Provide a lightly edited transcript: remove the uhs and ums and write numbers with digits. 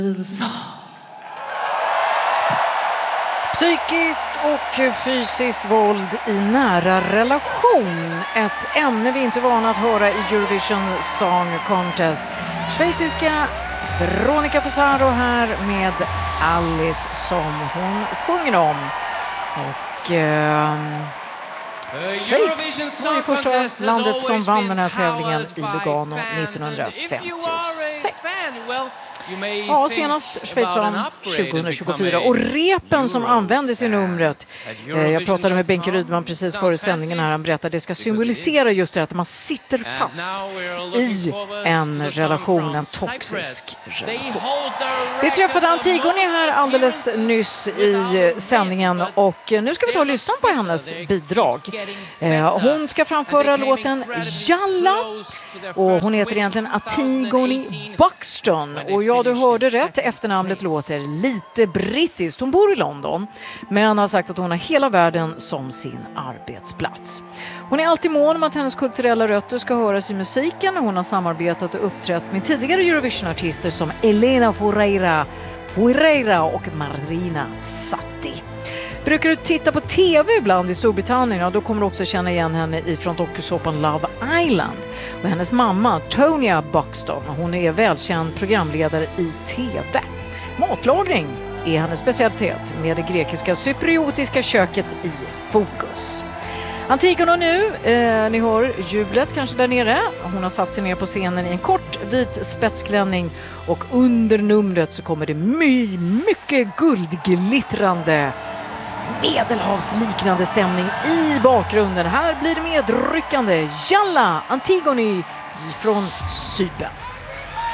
Psykiskt och fysiskt våld i nära relation. Ett ämne vi inte är vana att höra i Eurovision Song Contest. Schweiziska Veronica Fusaro här med Alice som hon sjunger om. Och Schweiz var det första landet som vann den här tävlingen i Lugano 1956. Ja, senast Schweiz vann 2024. Och repen som användes i numret, jag pratade med Benke Rydman precis före sändningen här, han berättade att det ska symbolisera just det att man sitter fast i en relation, en toxisk relation. Vi träffade Antigone här alldeles nyss i sändningen och nu ska vi ta och lyssna på hennes bidrag. Hon ska framföra låten Jalla och hon heter egentligen Antigone Buxton och ja, du hörde rätt, efternamnet låter lite brittiskt. Hon bor i London men har sagt att hon har hela världen som sin arbetsplats. Hon är alltid mån om att hennes kulturella rötter ska höras i musiken. Hon har samarbetat och uppträtt med tidigare Eurovision-artister som Elena Foureira och Marina Satti. Brukar du titta på tv ibland i Storbritannien, och då kommer du också känna igen henne ifrån dokusåpan Love Island. Och hennes mamma, Tonya Buxton, hon är välkänd programledare i tv. Matlagning är hennes specialitet med det grekiska cypriotiska köket i fokus. Antigone nu, ni hör jublet kanske där nere. Hon har satt sig ner på scenen i en kort vit spetsklänning och under numret så kommer det mycket guldglittrande medelhavsliknande stämning i bakgrunden. Här blir det medryckande Jalla Antigone från Cypern.